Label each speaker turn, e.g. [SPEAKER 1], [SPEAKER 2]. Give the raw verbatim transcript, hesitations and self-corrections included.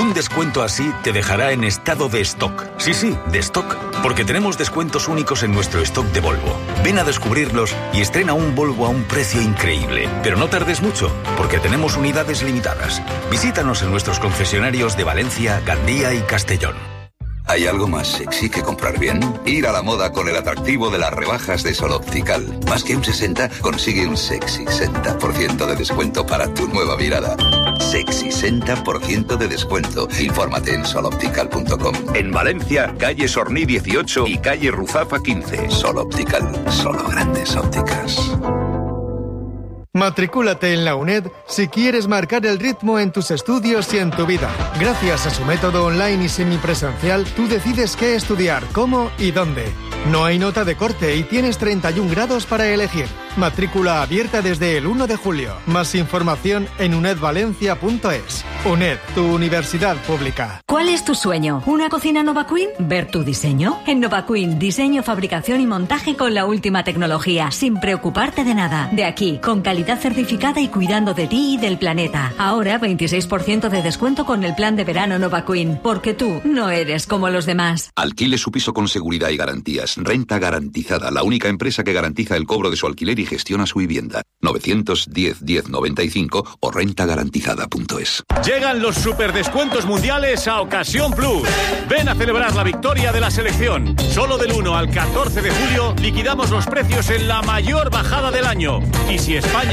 [SPEAKER 1] Un descuento así te dejará en estado de stock. Sí, sí, de stock. Porque tenemos descuentos únicos en nuestro stock de Volvo. Ven a descubrirlos y estrena un Volvo a un precio increíble. Pero no tardes mucho, porque tenemos unidades limitadas. Visítanos en nuestros concesionarios de Valencia, Gandía y Castellón.
[SPEAKER 2] ¿Hay algo más sexy que comprar bien? Ir a la moda con el atractivo de las rebajas de Sol Optical. Más que un sesenta, consigue un sexy sesenta por ciento de descuento para tu nueva mirada. Sexy sesenta por ciento de descuento. Infórmate en sol optical punto com.
[SPEAKER 3] En Valencia, calle Sorní dieciocho y calle Ruzafa quince.
[SPEAKER 2] Sol Optical, solo grandes ópticas.
[SPEAKER 4] Matricúlate en la UNED si quieres marcar el ritmo en tus estudios y en tu vida. Gracias a su método online y semipresencial, tú decides qué estudiar, cómo y dónde. No hay nota de corte y tienes treinta y un grados para elegir. Matrícula abierta desde el uno de julio. Más información en uned valencia punto es. UNED, tu universidad pública.
[SPEAKER 5] ¿Cuál es tu sueño? ¿Una cocina Nova Queen? ¿Ver tu diseño? En Nova Queen, diseño, fabricación y montaje con la última tecnología, sin preocuparte de nada. De aquí, con calidad certificada y cuidando de ti y del planeta. Ahora, veintiséis por ciento de descuento con el plan de verano Nova Queen, porque tú no eres como los demás.
[SPEAKER 3] Alquile su piso con seguridad y garantías. Renta Garantizada, la única empresa que garantiza el cobro de su alquiler y gestiona su vivienda. novecientos diez diez noventa y cinco o renta garantizada punto es.
[SPEAKER 6] Llegan los superdescuentos mundiales a Ocasión Plus. Ven a celebrar la victoria de la selección. Solo del uno al catorce de julio liquidamos los precios en la mayor bajada del año. Y si España